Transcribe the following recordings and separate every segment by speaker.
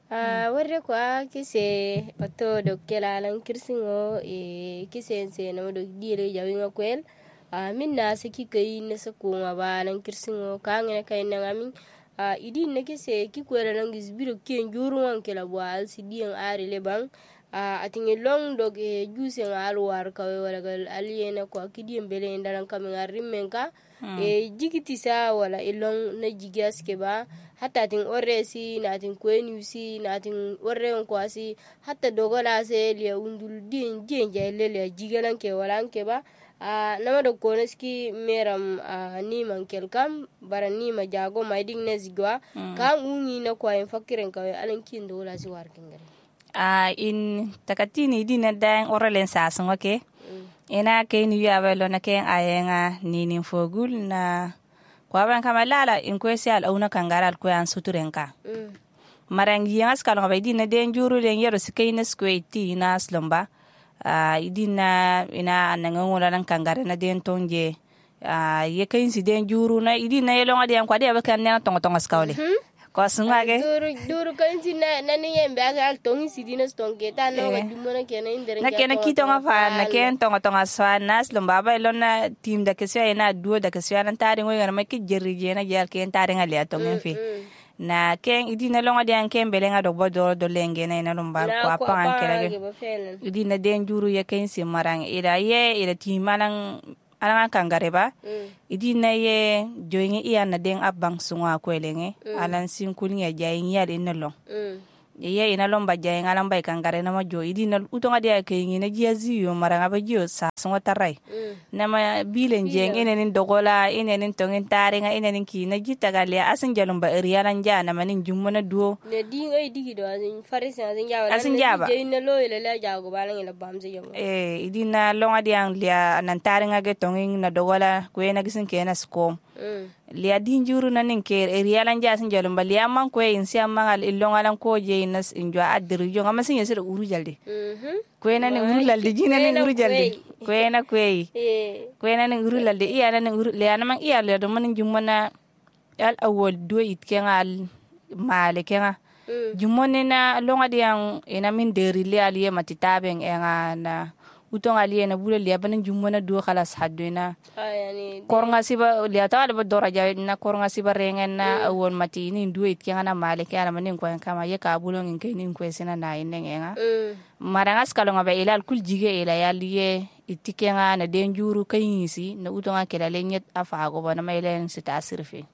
Speaker 1: warre kwa kise oto do kelalan kirsingo kise se no do dire jawinga kwel minna se kikai ne se ko ngabalan kirsingo kangene kay nangami idin ne kise kikwela nangis biro kien juru wan kela bwal sidian ari le bang atingi long dog juice ngal war ka wala gal aliena ko kidiem bele ndaran kam ngarimmenka jigiti sa wala ilong na jigas ke ba hatta tin oresi na tin kweni si na tin orre on kwasi hatta dogola se liya undul din jenja lele jigalan ke walan ke ba nama do koneski meram ni man kelkam bara ni ma jago mai ding ne zigwa kam ungi na kwa fakiren ka alan kin do la si war kingare
Speaker 2: in takatini dina dang oralen sasun okay ina ke ni ya welo na ke ayenga ninin fogul na kwa ban kama lala in kwesi al auna kangaral ko an suturenka marangi yangas kalon ba dina den juru den yero sikayna squati na slomba idina ina anangola nan kangare na den tonje ye kayin si den juru na idina yelo ngadi an kwade ba kan na tongo skawle ko sungage
Speaker 1: duru kan si na ni yembe al tongi si dina stonge ta no ga dumona kena indere
Speaker 2: na kena kitonga fa na ken tongo swa nas lomba ba lona team da kesya ina duo da kesya nan tare ngoy ngana make jerri jena jal ken tare ngali atongen fi na ken idina longa de an ken belenga do bodo do lenge na ina lomba ko apa an kelage idina den juru ye ken si marang ila team malang alang kangare ba idina ye joinge iya na den abang sunga kwelenge alan sinkulnya jayin ya de nalo ye ina lomba jayin alang bay kangare na majo idina utonga dia kayingi na jiazi yo maranga ba jio sa sunga tarai na ma bilen jeng inen dogola inen tongen tarenga inen ki na jita galia asin jalomba erianan jana manin jummona duo
Speaker 1: ne dinga digido asin farisi asin jaba jayin na lo ile la jago balang ila bamse yo
Speaker 2: idina longa dia lia nan tarenga ge tongen na dogola ko ena gisin kena skom lia dinjuru na nin ke erialan jasin jalomba lia man ko insi amangal ilongalan ko je nas injwa adri jo ngama sin yesir uru jalde kwena ni uru lalde jina ni uru jalde kwena ni uru lalde iya na ni uru le anama iya le do manin jumana al awol do it kengal male kenga jumone na longa diang ina min deri le aliye matitaben enga na utong aliye na bule le banin jumona do khalas haduna
Speaker 1: yani
Speaker 2: kornga siba le ta ba doraja na kornga siba rengen na awon mati ni do it kenga na male kenga manin ko kama ye ka bulong in kenin ko sina na inenga marangas kalonga ba ilal kul jige ila yaliye itikenga na denjuru kayisi na utonga kela lenyet afago bana mailen sita sirfi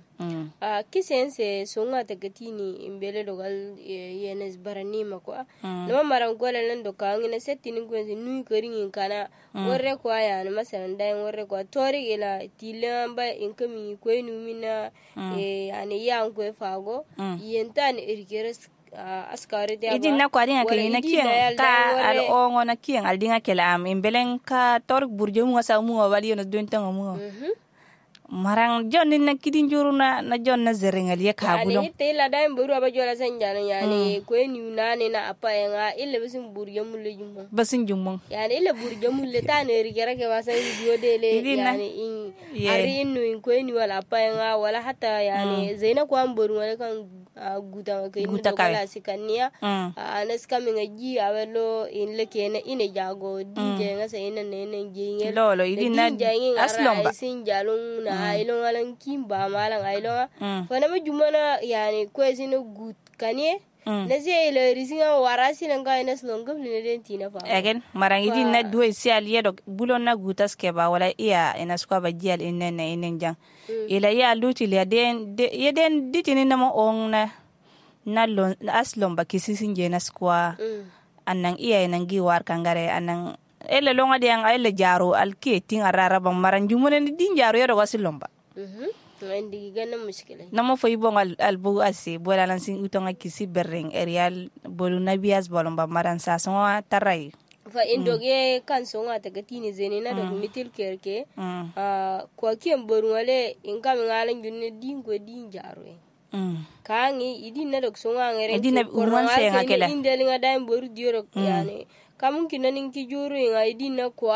Speaker 1: kisense songa tagatini imbele dogal yenes barani makwa no maran gola nan do kan ina settini gwenzi nu karin kana worre kwa ya na masalan dai worre kwa tori ila tilamba inkami ko inu mina ani yan ko fago yentan irgeres askari dia
Speaker 2: idin na kwari nga kini na kien ka al ongo na kien al dinga kelam imbelen ka tork burjo mu sa mu wali no donta mu marang jon na kidin juru na jon na zerengal ye ka bulo
Speaker 1: yani te la dai buru aba jola sanjana yani ko ni na ne na apa nga ille bisin burjo mu le jummo
Speaker 2: basin jummo
Speaker 1: yani ille burjo mu le tane rigera ke wasan video de le yani in ari inu in ko ni wala apa nga wala hata yani zaina ko am buru wala kan guta ke ni dola sikania anas kaminga ji awelo in le kene ine jago dije nga sa ina ne jinge
Speaker 2: lolo idina aslomba
Speaker 1: sin jalung na ailon alan kimba malan ailon fana ma jumana yani ko sino gut kanie na se ile risinga warasi nan ga ina slon gam ne den tina fa
Speaker 2: again marang idin na duwe si aliye dok bulon na gutas ke ba wala iya ina skwa ba jial inen na inen jang ila ya luti le den ditini na mo on na lon aslom ba kisisin je na skwa anang iya nan gi war kangare anang ele longa diang ele jaro alke ting arara bang maran jumone ni din jaro yoro wasilomba
Speaker 1: indi ganna mushkila
Speaker 2: namo foy bon albu asi bola lan sin utonga kisi bereng erial bolu nabias bolomba maran sa so tarai
Speaker 1: fa indoge kan so ngata gatini zeni na do mitil kerke kwa kiem borwale ingam ngalan junne dingo din jaro kangi idin na do so ngere
Speaker 2: idin urwan se ngakela
Speaker 1: indel nga dai boru dioro yani kamun kinanin ki juru nga idin na kwa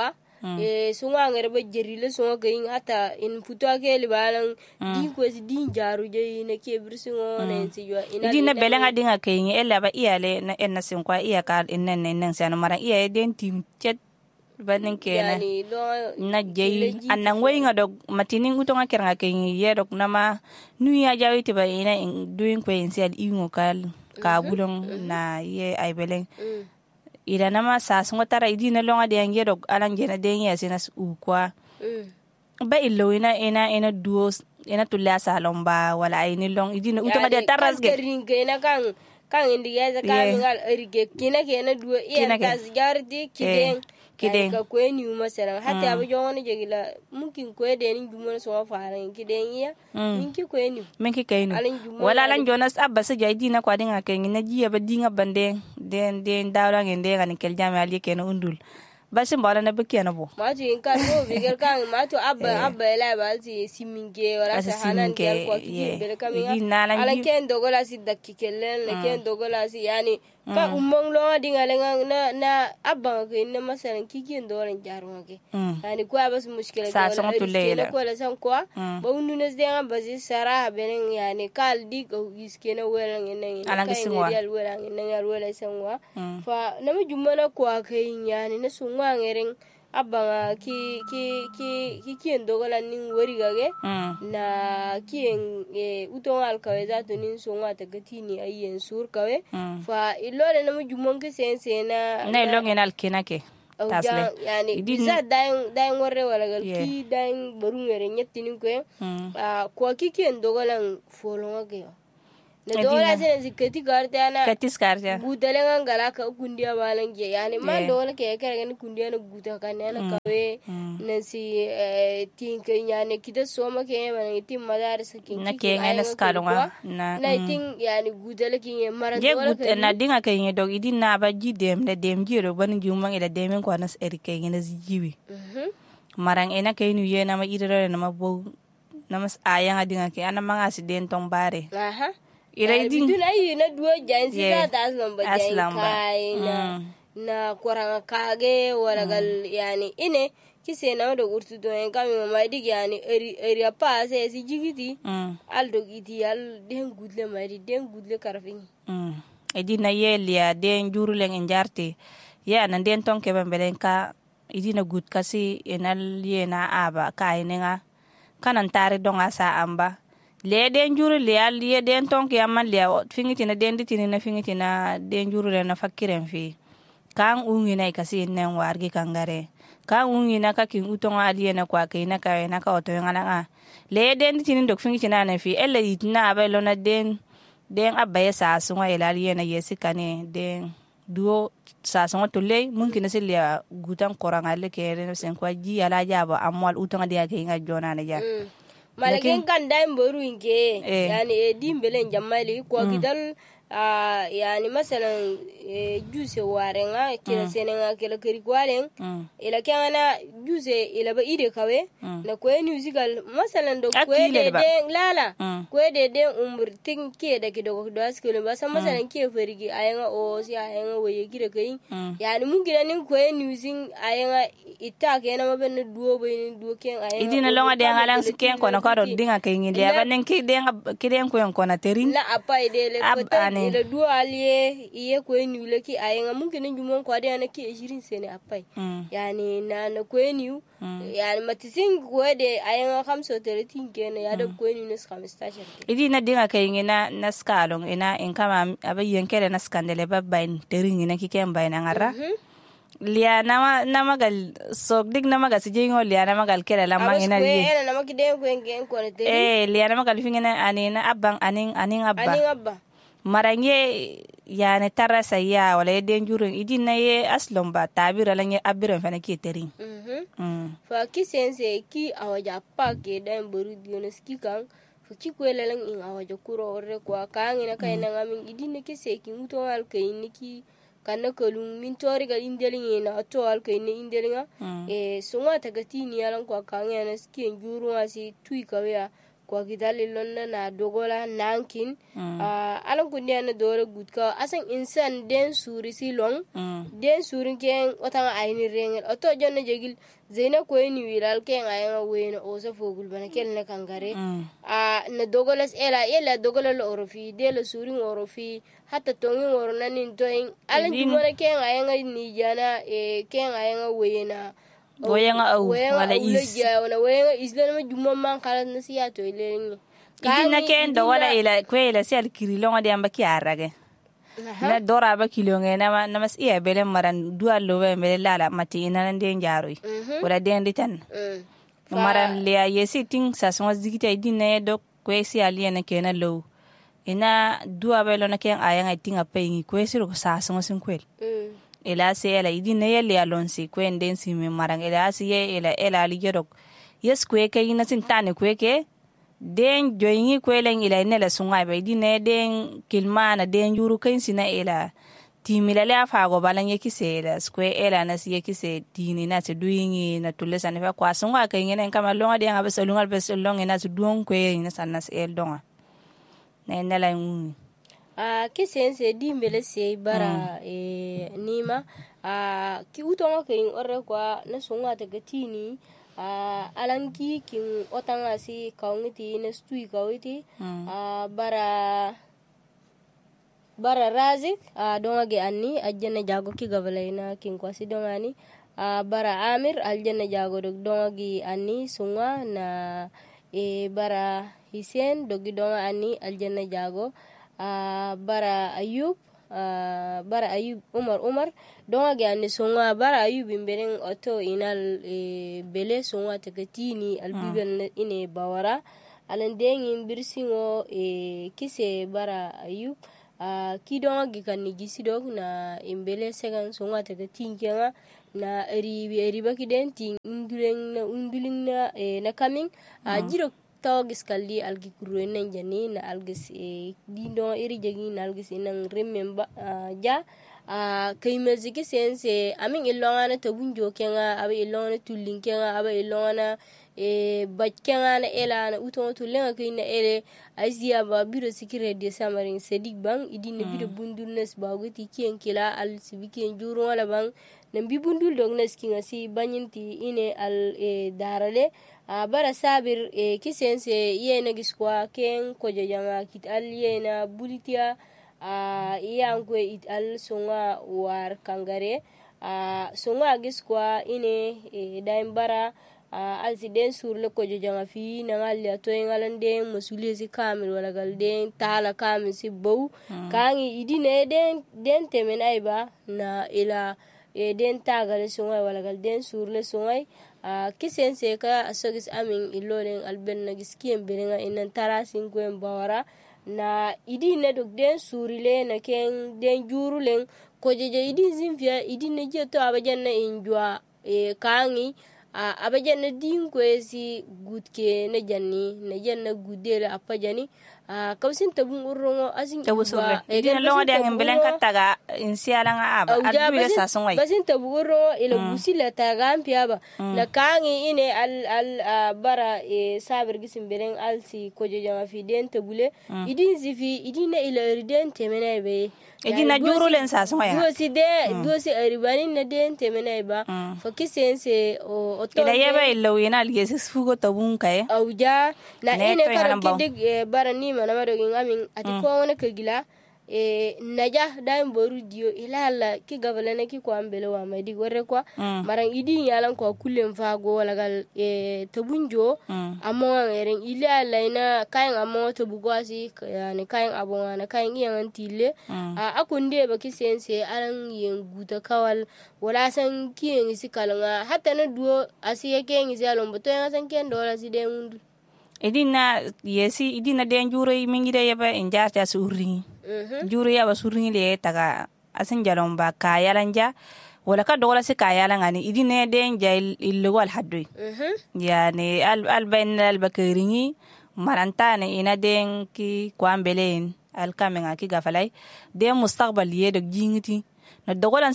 Speaker 1: sunga ngere ba jerile sunga kayin hata in puto ke libalan din ko si din jaru je ne ke birsingo ne si yo
Speaker 2: idina belenga dinga kayin ella ba iyale na enna sin kwa iya ka innen san mara iya den tim chet banin kenan na jey annan wayinga dog matinin utonga keranga kayin ye dog nama nuya jawi tiba ina doing ko en sel ingo kal ka bulong na ye ay beleng ida nama sa sungo tara idina longa de ange dog alan jena de ya sinas u kwa ba illo ina duos ina tulla salomba wala ay ni long idina utonga de taras ge
Speaker 1: ina kan indi ya ka ngal erige kina duo iya tas jardi kiden ka kweni masala hatta abu jona jegila mungkin ko de ni jumon so faran kiden iya minki kweni wala lan jonas abba se jaidi na kwa dinga ken na jiya ba dinga bande den dawla ngende ngani kel jami ali ken undul basin bala na beke na bo ma tu inka no bigel kan ma tu abba la ba si siminge wala sa hanan gel ko ki bele kaminga ala ken dogola si dakki kellen ken dogola si yani ka umong lo dinga lenga na abba ke na masalan kikin doran jarwa ke yani ko abas mushkila wala ko la san ko ba undu nes de ba zi sara benen yani kal di ko iske na wala ngene wala sanwa fa na jumana ko kai yani na sunwa ngeren abba ki dogola nin wari gage na kien uton alkawe za to nin sunwa ta gatini ayyen sur kawe fa ilole na mujumon ke sense na
Speaker 2: ilonge na alkena ke tasle
Speaker 1: yani biza dain warre wala gal ki dain barungere nyettini ko ko kien dogola folonga ke na dola sene zikati karte ana
Speaker 2: katis karte
Speaker 1: gudalenga ngala ka kundia balange yani man dola ke kare ni kundia na guta kanana kawe na si tin ke yani kita soma ke man tin madar sakin
Speaker 2: na ke ngana skalonga na
Speaker 1: tin yani gudale ke mara
Speaker 2: dola ke na dinga ke ngi dog idin na ba jidem na dem jiro ban jumang ila demen ko nas erike ngina zijiwi marang ena ke nu ye na ma idere na ma bo na mas ayanga dinga ke ana manga accident tong bare
Speaker 1: ira idin ayi na duo jansi za ta aslan ba kai na koranga kage wala gal yani ine kise na do urtu do en kami ma dig yani eri apa se si jigiti al do giti al den gudle mari den gudle karfin
Speaker 2: idina yelia den juruleng en jarte ya nan den tonke bembelen ka idina gud kasi enal yena aba kai nenga kanan tare donga sa amba le den juru le al ye den ton ke amman le fingiti na den ditini na fingiti na den juru le na fakiren fi kan ungi na ikasi nen wargi kangare kan ungi na ka kin uton ali na kwa ke na ka oto ngana nga le den ditini dok fingiti na na fi elle itna ba lo na den abba sa sunwa ila ali na yesi kane den duo sa sunwa to le munkin na silia gutan koranga le ke re sen kwa ji ala jaba amwal uton dia ke nga jona na ja
Speaker 1: malaken kan daim boru inke yani dimbelen jamali ko gidan yani masalan juse warenga kila senenga kila kiri kwalen ila kana juse ila ba ide kawe na ko musical masalan do ko de lala ko de umurtin ke da kido do askele ba san masalan ke ferigi ayanga o si ayanga waye gida kai yani mun gidan nin ko music ayanga ita ke na maben duo be duo ken ayanga
Speaker 2: idina longa de ngalang siken ko na karo dinga kai ngi le ba nen ki den ko yon ko na terin
Speaker 1: na apa ide le ko ila duo aliye iye ko niule ki ayanga mungkin jumon ko de na ki 20 sene apai yani na ko niu yani matisin ko de ayanga 35 kene ya da ko niu nes 15
Speaker 2: idina dinga kai ngi na skalong ina en kama abayen kele na skandale babbain terin ngi na ki ken bayna ngara liya nama gal sok dig nama gal sijingo liya nama gal kele la mangina liye
Speaker 1: nama ki de ko ngen ko ne
Speaker 2: liya nama gal fingina anina abang aning abba marange yani tarasa ya wala den jurun idin na ye aslom ba tabira lan ye abiran fa nake terin
Speaker 1: fa ki sense ki awaja pa ke dan boru diones ki kan fa ki ko lelan in awaja kuro orre ko ka ngina kai na ngamin idin ne ki se ki muto al kai ni ki kanna kalun min tori gal indelin na to al kai ni indelinga sunga tagati ni alan ko ka ngina ski jurun asi tui kawe kwa gidali lonna na dogola nankin alan kundiya na dore gudka asan insan den suri silong den suri ken otanga ayni rengel oto jonna jegil zeina ko ni wilal ken ayanga wena o sa fogul bana kel na kangare na dogolas ela dogola lo orofi de lo suri orofi hatta tongi woronanin toyin alan jumona ken ayanga ni jana ken ayanga wena
Speaker 2: Woyanga au wala is
Speaker 1: wala woyanga isla ma jumma man kala na siya to ile
Speaker 2: idina ken do wala ila kwela si al kirilonga de amba kiarage na dora ba kilonge na mas iya bele maran duallo be mele lala mati ina nde njaroi wala de nditan maran le yesi ting sa so zigita idina do kwesi ali na kena low ina dua be lo na ken ayanga tinga pengi kwesi ro sa so sin kwel ela se ela idina yele alonsi kwenden si me marang ela si ela ali gerok yes kweke ina sin tane kweke den joyingi kwelen ila nela sungai ba idina den kilmana den juru kain sina ela timila le afa go balan yeki se ela skwe ela na si yeki se dini na se duingi na tulesa ne fa kwa sunga kain ngene kama longa de ngabe solunga be solonga na su duon kwe ina sanas el donga na nela ngi
Speaker 1: kisense dimbele se bara nima ki utonga kin orre kwa na sunga ta gatini alanki kin otanga si kaungiti na stui kawiti bara razik donga ge anni ajjana jago ki gavalaina kin kwasi dongani bara amir aljanna jago dog donga gi anni sunga na bara hisen dogi donga anni aljanna jago bara ayub umar donga ge anni songa bara ayub imberen oto inal bele songa takatini albiben ine bawara alandengi birsingo kise bara ayub ki donga ge kanni gisidok na imbele segan songa takatini kenga na eri bakiden ting unduleng na coming jiro tawgis kalli algi kuruen jani na algis dindo iri jagi na algis inang remember ja kay meziki sense amin ilongana tabunjo kenga aba ilongana tulin kenga aba ilongana backenga na ela na uton tulenga kayna ele azia ba biro sikire de samarin sedik bang idina biro bundulnes baguti kien kila al sibikien juro wala bang nambi bundul dognes kinga si banyinti ine al darale bara sabir kisense yena giskwa ken ko jama kit al yena bulitia yanko it al songa war kangare songa giskwa ine daim bara alsiden sur le ko jama fi na ngal to ngalande masuliye si kamil wala galden tala kamil si bow kangi idine den temenai ba na ila den tagale songa wala galden sur le songa kisense ka asogis amin ilolen albenna giskien berenga inan tarasin kwen bawara na idine dog den surile na ken den jurulen ko jeje idin zinfia idine jeto abajanna injwa kangi abajanna din kwesi gutke na janni na janna gudere apajani kawsin tabun urrongo asin
Speaker 2: ba idina longa de ngembelen kataga insiala nga aba adule sasongwai
Speaker 1: basin tabu urrongo ila busila taga ampiaba na kangi ine al bara sabir gisim belen alsi koje jama fi den tabule idin zifi idina ila riden temena be
Speaker 2: idina jurulen sasongwai
Speaker 1: dosi aribani na den temena ba fakisense
Speaker 2: ila yeba illa wina algesis fugo tabun kaye
Speaker 1: auja na ine karakidig bara ni mana mado ngamin ati ko wona kagila naja daim boru dio ilala ki gabalana ki ko ambele wa madi gore kwa marang idin yalan ko kullem fago wala gal tabunjo amo eren ilala ina kayan amo tabugwasi yani kayan abona kayan iyan tille akunde ba kisense aran yen guta kawal wala san kiyen sikalanga hatta na duo asiye ken izalon boto yan san ken dola siden
Speaker 2: idina yesi idina den juro mingide yaba injarta surri juro yaba surri le taga asin jalon ba kayalanja wala ka dola si kayalan ani idina den jail ilwal hadwi yani albain albakarini marantane ina den ki kwambelen alkamenga ki gafalai den mustaqbal yedo jingiti no dogolan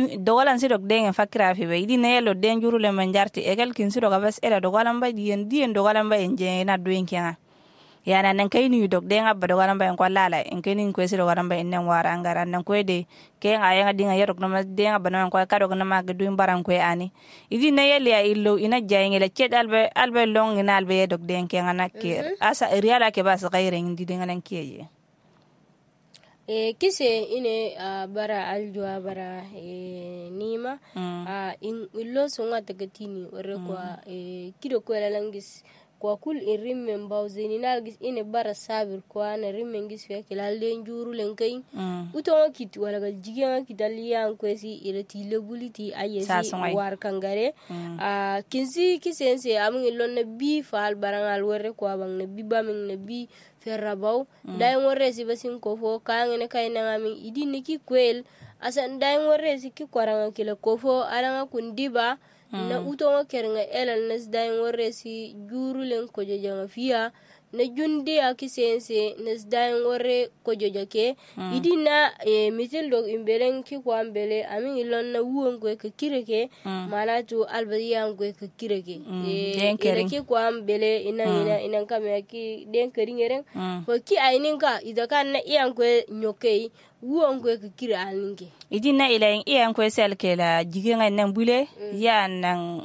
Speaker 2: si dog den fakira fi be idina yelo den juru le manjarti egal kin si dog abas era dogolan ba dien dogolan ba enje na doen kenga yana nan kai ni dok de ngabba do garan ba en kwalala en kai ni ko siro garan ba en nan wara angara nan ko de ke nga dinga yerok no ma de ngabba no ko ka do na ma gadu baran ko ani idi na yeli ya illo ina jayngela ched albe long ina albe dok de ke ngana ke asa riala ke ba sa gaire ndi de ngana ke
Speaker 1: kise ine bara aljua bara nima in illo songa tagatini ore kwa kido ko langis kwa kul irimme mbawzeni nalgis ine bara sabir kwa na rimme ngis fe kilalde njuru lenkai utonga kit wala gal jigen kitaliyan kwesi irati lebuliti ayesi war kangare kinsi kisense amun illo na bi fal barangal wore kwa bang na bi bamin na bi ferrabaw dai ngore si basin kofo kangene kayna ngamin idini ki kwel asan dai ngore si ki kwaranga kila kofo alanga kundiba na utonga kernga elal nas dai ngore si jurulen ko jojanga fiya na junde akisense nas dai ngore ko jojake idina mitil dog imbelen ki ko ambele amin ilon na wuon ko ke kireke malatu albadiyan ko ke kireke ina ki ko ambele ina kame ki den keringeren ko ki aininka idakan na iyan ko nyokei wuon ko ke kire alninke
Speaker 2: idina ilayin iyan ko sel ke la jigen nan bule ya nan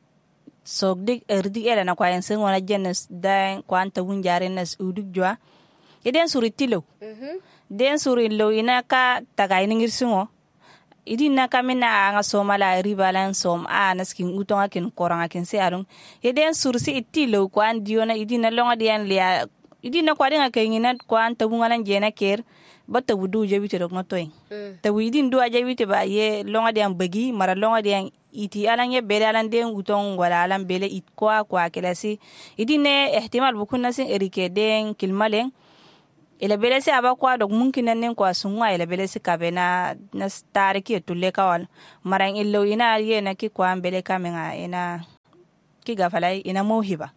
Speaker 2: sogdik erdi era na kwayan sen wana jenes dan kwanta wunjare nas uduk jwa iden suri tilo den suri lo ina ka taga iningir sungo idina kamina anga somala ribalan som naskin utonga kin koranga kin se arun iden suri si tilo kwan diona idina longa dian lia idina kwadinga kayina kwanta wungalan jena ker bata wudu jabite dok notoy ta widin do ajabite ba ye longa dian bagi mara longa dian iti alan ye bele alan den uton wala alan bele it kwa kelasi idine ihtimal bukun nasin erike den kilmalen ila bele se aba kwa dok mumkin nan kwa sunwa ila bele se kabena na stariki tulle kawal maran illo ina ye na ki kwa bele kamenga ina ki gafalai ina mohiba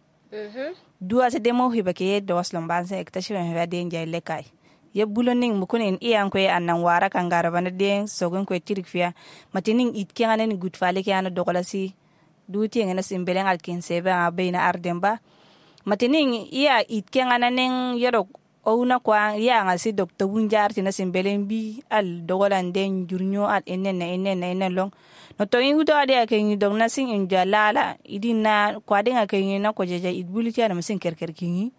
Speaker 2: duwa se de mohiba ke do waslon banse ektashi wa den jayle kai ye buloning mukunin iyan ko annan wara kan garaba na den sogon ko tirikfia matinin itken anen gutfale ke ana dokolasi duti ngena simbelen alkin sebe abaina ardemba matinin iya itken anen yero ouna kwa ya ngasi dokta wunjar tina simbelen bi al dogolan den jurnyo al enen long no to ingudo ade aken dog nasin injalala idina kwadinga ken na ko jeje idbuliti ana masin kerkerkingi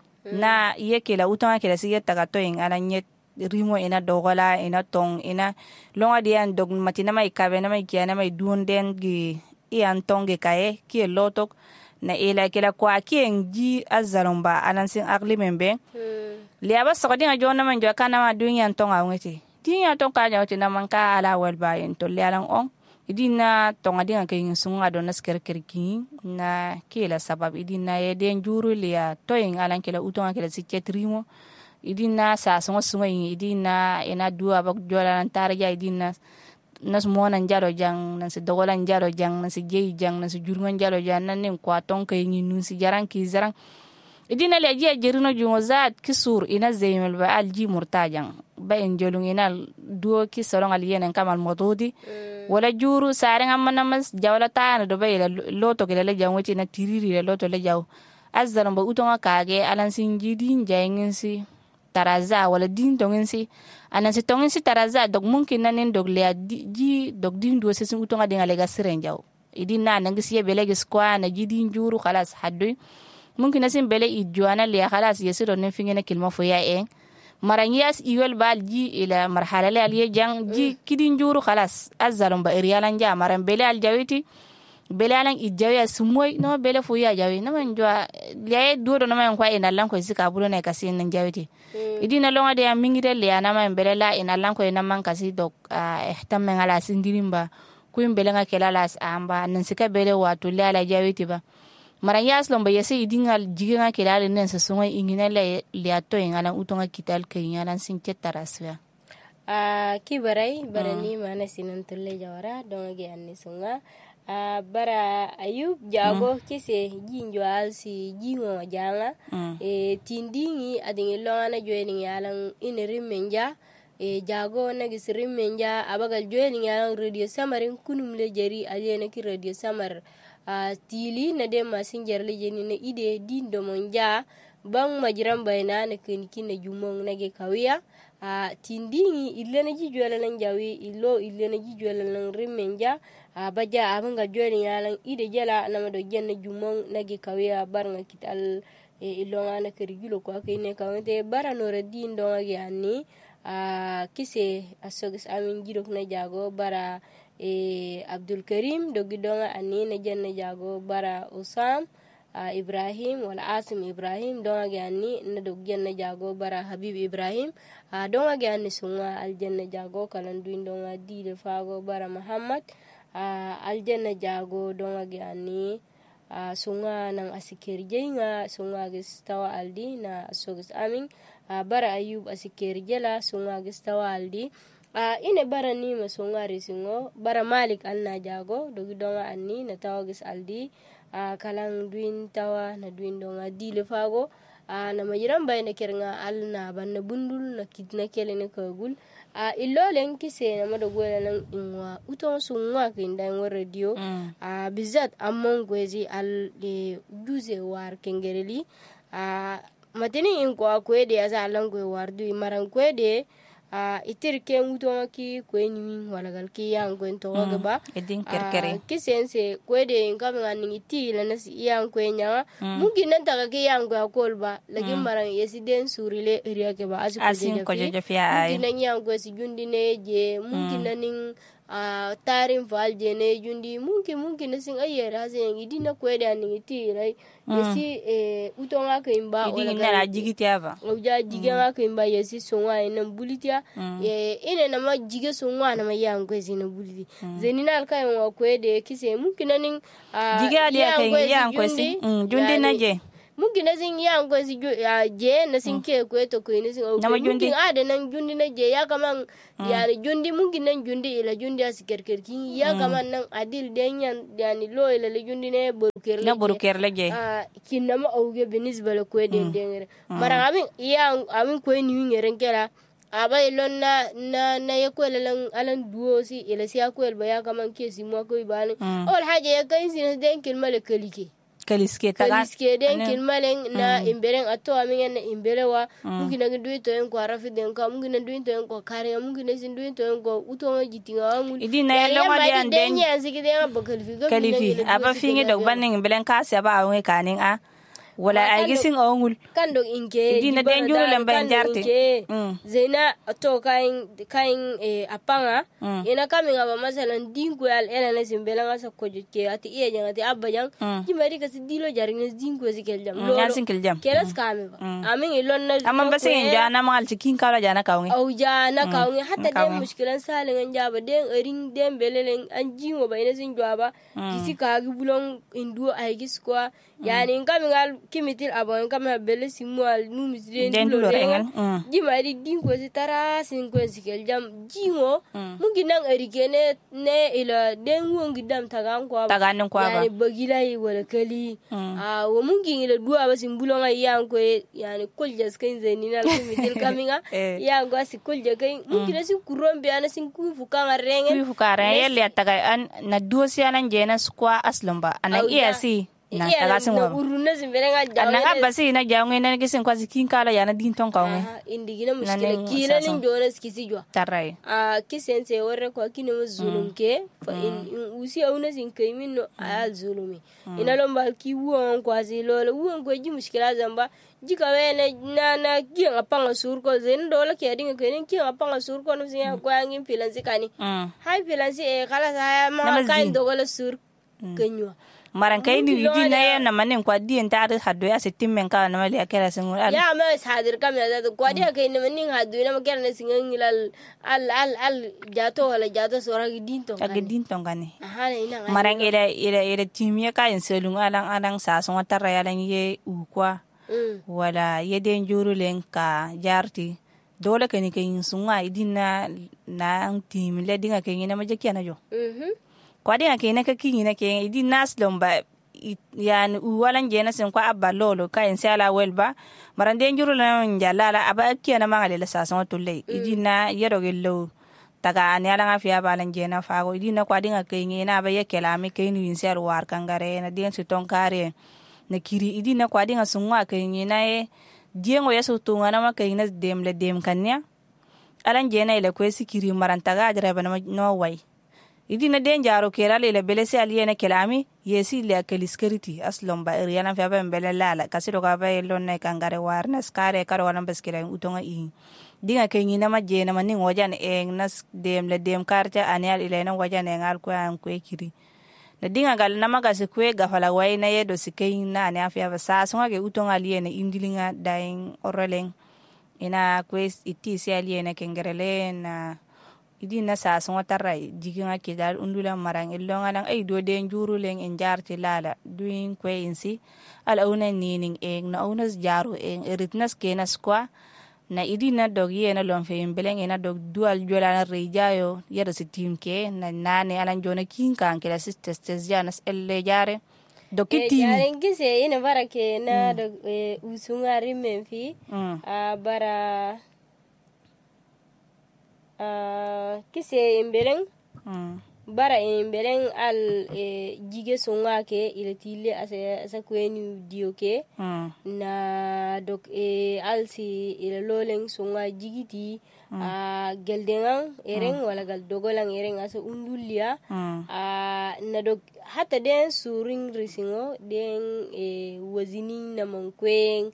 Speaker 2: na yeke la utanga kela siya tagato in ala nyet rimo ina dogola ina tong ina longa dian dog matina mai kabe na mai kiana mai dunden gi ian tonge kae ki lotok na ila kela kwa kien ji azalomba alansin agli membe liaba sokadinga jona man jo kana ma dunya tonga ngeti dinya tonga jawti na manka ala welba en to lialang on idina tonga dinga kay sunga do nas kerkerki na kila sabab idina ye den juru liya toyin alan kila utonga kila siketrimo idina sa sunga idina ena dua bak jola tarja idina nas mona njaro jang nas dogola njaro jang nas jeyi jang nas jurgo njaro jang nan kwa ton kay nun si jaran ki zaran idina le je jerino jungo zat kisur ina zeymel ba alji murtajang ba en jolung ina duo ki solong al yenen kamal mododi wala juru saring amana mas jawla taana do bayla loto gele le jawti na tiriri le loto le jaw azzaram ba utonga kage alan sinji din jayngin si taraza wala din tongin si anan si tongin si taraza dog mumkin nanen dog le ji dog din do sesin utonga dinga le gasiren jaw idina nangisi ye belege skwa na jidin juru khalas haddu mumkin nasin bele idjuana le khalas yesiro nen fingena kilma fo ya maranyas iwel bal ji ila marhala le aliye jang ji kidin juru khalas azzalum ba iriyalan ja maran bele al jawiti bele alan idjawi sumoy no bele fu ya jawi no man jwa le do no man kwa ina lan ko sika bulo ne kasin nan jawiti idina longa de amingire le ana man bele la ina lan ko ina man kasi dok ihtammen ala sindirimba kuin bele nga kelalas amba nan sika bele watu le ala jawiti ba maranyas lomba yese idingal jigenga kelale nen sa sunga ingina le ato ingana utonga kital ke ingana sinche taraswa
Speaker 1: kibarai barani mana sinan tulle jawara donge anni sunga bara ayub jago kise jinjo alsi jingo janga tindingi adingi longana joeni yalan ineri menja jago nagis rimenja abagal joeni yalan radio samarin kunum le jeri alena ki radio samar tili na de masinjar le jeni na ide dindo monja bang majiran bayna na kin na jumong nage kawiya tindingi ille na jijwela nan jawi illo ille na jijwela nan rimenja baja abanga jweli yalan ide jela na mado jenna jumong nage kawiya barnga kital ilonga na kerigulo ko akine kawante bara no radin donga yani kise asogis amin jirok na jago bara Abdul Karim dogi donga ani na jenna jago bara Usam Ibrahim wala Asim Ibrahim donga gani na doggen na jago bara Habib Ibrahim donga gani sunga aljanna jago kalan duin donga dile fago bara Muhammad aljanna jago donga gani sunga nang asikir jenga sunga gistawa aldi na sogis amin bara Ayub asikir jela sunga gistawa aldi ine bara ni masunga risingo bara Malik alna jago dogi donga anni na tawagis aldi kalang duin tawa na duin donga dile fago na majiran bay na kernga alna banna bundul na kidna kele ne kagul illo len kise na madogwela nang ingwa uton sunwa kinda ngwa radio bizat amon gwezi al de duze war kengereli matini inko akwede asa langwe wardu maran kwede itir ke muto ki kweni walagal ki yang kwen to gaba
Speaker 2: edin kerkere
Speaker 1: kisense kwede ngam ngani iti la nasi yang kwenya mungkin nan taga ki yang ko kolba lagi maran yesiden surile area ke ba
Speaker 2: asin ko je fia ai
Speaker 1: mungkin nan yang ko si jundine je mungkin nanin tarin falje ne jundi mungkin nasin ayera sen idina kwede anin iti rai yesi utonga ke imba
Speaker 2: wala na jigitiava
Speaker 1: oja jiga ke imba yesi sonwa ina bulitia ine na ma jige sonwa na ma yango zina buliti zenina alka wa kwede kise mungkin nanin
Speaker 2: jiga dia ke yango si jundi na je
Speaker 1: mungkin nazin yango si je nasin ke kweto ko nasin mungkin ada nan jundi na je ya kaman yani jundi mungkin nan jundi ila jundi asikerkerkin ya kaman nan adil denyan yani lo ila le jundi ne
Speaker 2: borukerle je
Speaker 1: kinama auge benisba le kwede dengere mara amin ko ni ngeren kera aba ilon na yakwela lan alan duo si ila si yakwel ba ya kaman ke si mo ko ibane ol haje ya kan sin den kilma le kaliske den kilmalen na imberen ato amin na imberewa mungkin na duito en ko arafi den ka mungkin na duito en ko kare mungkin na sin duito en ko uto jitinga angul
Speaker 2: idina ya longa dia den
Speaker 1: ya sikide ya
Speaker 2: kalifi aba finge dog banin imbelen ka se ba ngai kanin wala ay gisin ongul
Speaker 1: kando inke
Speaker 2: dina den juro lemba jarte
Speaker 1: zena to kain apanga ina kami ngaba masalan dinko al ena na simbela ngasa kojoke ati iya jang ati abajang jimari kasi dilo jaring na dinko sikel jam
Speaker 2: lo sinkel jam
Speaker 1: kelas kami ba amin ilon na
Speaker 2: amma base jana mangal cikin kala jana kawngi
Speaker 1: au jana kawngi hatta den mushkilan salen njaba den erin den belelen anjingo ba ina sin jwaba kisi kaagi bulong indu ay gis kwa yani kami ngal kimitil abon kama bele simual numisire ndilo rengan jimari dinko si tara sin ko sikel jam jingo mungkin nang erikene ne ila den wongi dam tagan ko yani bagilai wala kali wo mungkin ila dua ba simbulonga yanko yani kuljas kain zenina kimitil kaminga yango si kulja kain mungkin si kurombe ana sin ku fukanga rengen
Speaker 2: yelle taga an na dosi anan jena skwa aslamba anan iya si na tagasin wa
Speaker 1: uruna zimberenga jawe
Speaker 2: na abasi na jawe na gisin kwa zikin kala yana din ton kawe
Speaker 1: indigina mushkila kila nin jona skisi jwa
Speaker 2: tarai
Speaker 1: kisense warre ko kinu zulumke fa in usi auna sin kaimin no a zulumi ina lomba ki wuon kwa zilolo wuon ko ji mushkila zamba jika we na ki ngapanga sur ko zen dola ke dinga kenin ki ngapanga sur ko no sin ko angin filansi kani hay filansi kala sa ma kain dogola sur kenywa
Speaker 2: maran kai ni widi na ya na manin kwa diyan ta hadu ya sitin men ka na mali akela sun
Speaker 1: ya ma sadir kam ya da kwa dia kai ni manin hadu na makera na singin al jato wala jato sora gidinto
Speaker 2: gane maran ira timiya ka in selun alang sa sun wata ya lan ye ukwa wala ye den juru len ka jarti dole kai ni kai sunwa idina na tim le dinga kai ni na majaki na jo kwadi ake na kaki na ke idi nas lomba yani walan je na sen kwa abba lolo ka en sala welba marande njuru la njala aba ke na mangale la sasan tolle idi na yero gello taga ani ala ngafia balan je na fago idi na kwadi ake na ba yekela mi ke ni insel war kangare na den su tonkare na kiri idi na kwadi nga sungwa kayni na e diengo yeso tunga na makayna dem le dem kanya alan jena ile kwesi kiri marantaga ajreba no way idi na den jaro kera le belese aliena kelami yesi le keliskeriti aslom ba riana fa ba mbele lala kasiro ka ba lonna kangare warna skare karo wana baskira utonga i dinga kayni na majena mani ngojan nas dem le dem karta anial ile na wajan ngal ko an ko kiri na dinga gal na maga se kwe gafala way na yedo sikay na ne afia ba sa so ngage utonga aliena indilinga daing oreleng ina kwes iti si aliena kengerele na idi na sa so tarai jiginga kidal undula marang ilonga lang ay do den juru leng en jarti lala duin kwe insi al auna nining eng na unas jaro eng eritnas kenas kwa na idi na dog yena lon fe beleng ena dog dual jola na rejayo yero si team ke na nane alan jona kinkan ke la sistes janas elle jare dokiti
Speaker 1: yaren gise ina barake na dog usungari menfi bara kise imbeleng bara imbeleng al jige songa ke iletile asa kweni dioke na dok al si iloleng songa jigiti geldengang ereng wala gal dogolang ereng asa undulia na dok hata den suring risingo den wazini namang kweng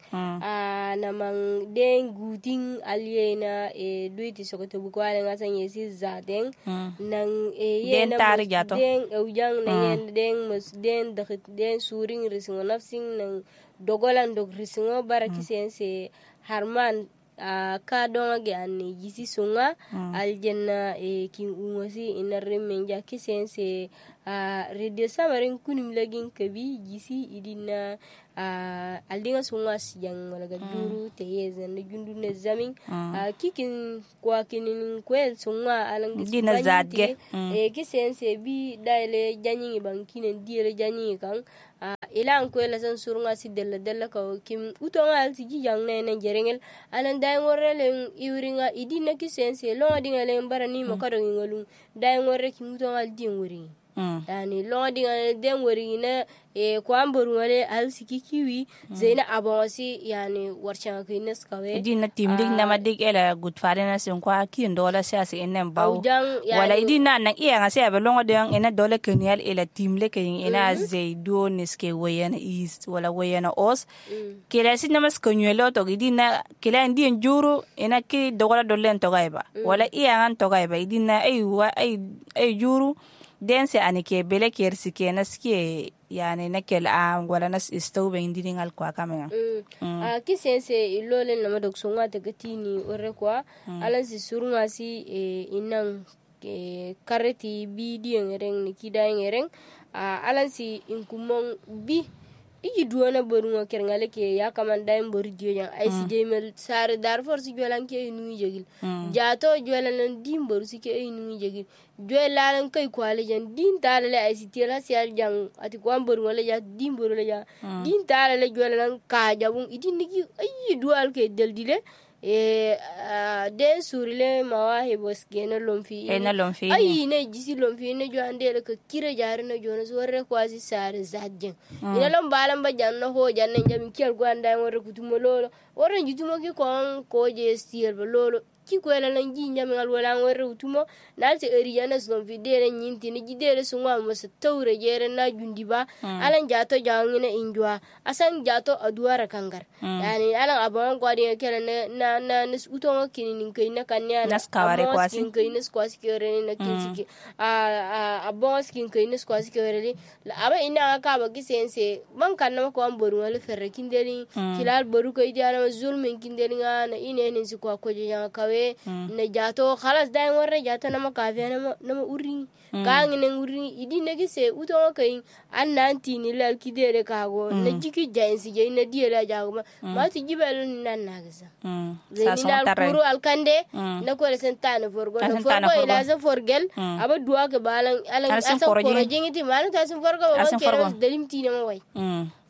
Speaker 1: namang den guting aliena duiti sokoto bukwale ngasan yesi zaden nang
Speaker 2: den tari jato
Speaker 1: den ujang na yen den dakhit den suring risingo nafsing nang dogolang dog risingo barakisense harman ka donga ge anni jisi sunga aljanna kin umasi inarre menja kisense radio samarin kunim lagin kabi jisi idina aldinga sunga siyang wala duru te yezen jundu ne zamin kikin kwa kinin kwel sunga alang
Speaker 2: dina zadge
Speaker 1: kisense bi daile janyi bankine diere janyi kan ilan kwela san surunga si della ka kim utonga alti jang ne jerengel alan dai ngorele iwringa idina kisense lo dinga le barani mo kado ngolum dai ngorre kim utonga alti ngori yani lo dinga den wori na ko amboru wale alsiki kiwi zaina abonsi yani warchanga kines kawe
Speaker 2: idina timding na madig ela good farena sen kwa kin dola siasi enem baw wala idina na iya nga se abelongo de ena dola kenial ela timle ken ena zeido neske wayana east wala wayana os kila sin namas konyelo to idina kila ndi njuru ena ki dola dolen to gaiba wala iya ngan to gaiba idina ay juru dense anike bele kersike naske yani nakel wala nas istobe indini ngal kwa kamera kisense
Speaker 1: ilole na madok songa tegatini ore kwa alan si surunga si inang kareti bi di ngereng ni kida ngereng alan si inkumong bi iji duwana borunga kerngale ke ya kamanda mbor dio yang ay si demel sare dar force jolan ke inu jegil jato jolan dim bor si ke inu jegil jolan kay kwale jan din talale ay si tela si al jang ati ko mbor wala ja dim bor la ja din talale jolan ka jabun idin nigi ay dual ke deldile den surile mawahe bos gena lomfi ay ne jisi lomfi ne jo ande ka kire jare na jona sorre kwasi sare zadjen ina lom balam ba janno ho janne jam kiel gwanda ngore kutumo lolo wora jutumo ki kon ko je stiel lolo ki ko la nan ji nyam ngal wala ngore utumo na se eriyana lomfi dere nyinti ni jidere sungwa mo se tawre jere na jundiba alan jato jangina injwa asan jato aduara kangar yani alan abon gwadi kele na nas utonga kinin kayna kanya
Speaker 2: nas kaware kwasi
Speaker 1: kin kayna kwasi kere na kinsiki abon skin kayna kwasi kere aba ina ka ba gisense man kanna ko amboru wala ferre kindeli kilal boru kay diana zulmin kindeli na ine nin si ko janga kawe na jato khalas dai ngorre jato na makafe na uri kangine uri idi na gise utonga kay annanti ni lal kidere kago na jiki jainsi je na diela jago ma ti jibel nan nagasa zeminal kuru alkande na ko resentano forgo na forgo ila za forgel aba duwa ke balan alan asa ko jengiti man ta sun forgo ba kero dalimti na way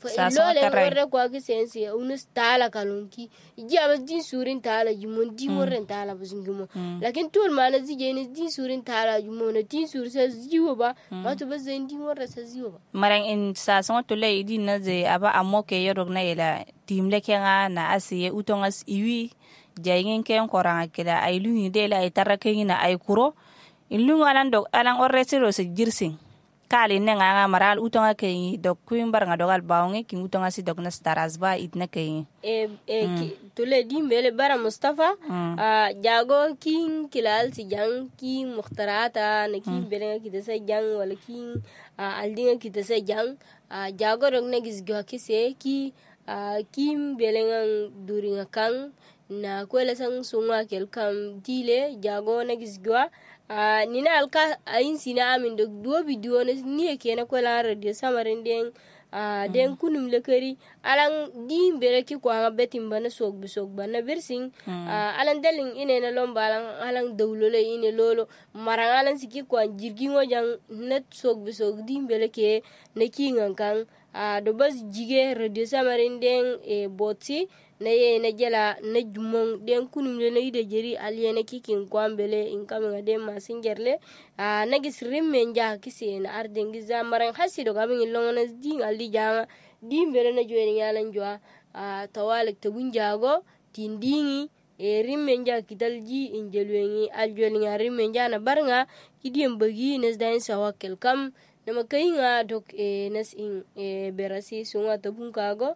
Speaker 1: Ilole ngorre kwa kisense unus tala kalonki ijaba din surin tala jumon din worren tala busingimo lakin tul mana zijeni din surin tala jumon din sur sa jiwo ba wato ba zai din worre sa jiwo ba
Speaker 2: maran in sa son to le idin na ze aba amoke yorog na ila timle kenga na asiye utongas iwi jayin ken koranga kila ay lungi de la ay tarake na ay kuro ilungu alan orre siro se jirsin kali ne nga maral utonga kay dok kuimbar nga dogal bawnge ki utonga si dok na starasba itna kay
Speaker 1: tule di mele bara Mustafa jago king kilal si jang ki mukhtarata na ki belenga kita sa jang wala king aldinga kita sa jang jago rog na gisgo kise ki kim belenga duringa kang na kwela sang sunga kel kam dile jago na gisgo nina alka ayin sina amin dok duo bidiyo na ni kena kwela radio samarin den kunum lekari alang di bere ki kwa betim bana sok bana bersing alang dalin ine na lomba alang dawlolo ine lolo marang alang siki kwa jirgi ngojang net sok di bere ke na kingan kan do bas jige radio samarin den boti na ye na jela na jumong den kunum le na ide jeri aliena kikin kwambele in kaminga den masingerle na gis rimme nja kisi na arden giza maran hasido gamin longona din aldi jama din bere na joeni yalan jwa tawalik tabun jago tindingi rimme nja kitalji injelwengi aljoni nga rimme nja na barnga kidiem bagi nas dain sawakkel kam na makayinga dok nas in berasi sunga tabun kago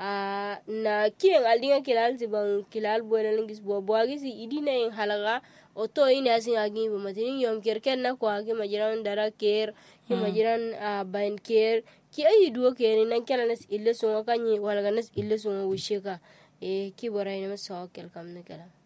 Speaker 1: na kien aldinga kilal sibang kilal buena lingis buagi si idina yang halaga oto ini asin agi bumatini yom kerken na kwa ki majiran dara ker ki majiran bain ker ki ayi duo ker nan kala nas ille sunga kanyi wala nas ille sunga wisheka ki boray na masawakel kam na kala